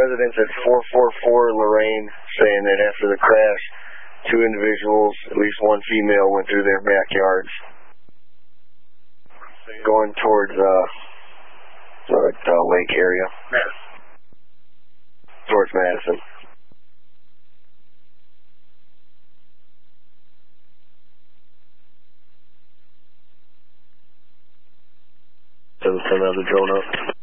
residents at 444 Lorraine saying that after the crash, 2 individuals, at least 1 female, went through their backyards. Going towards the lake area. Towards Madison. Send another drone up.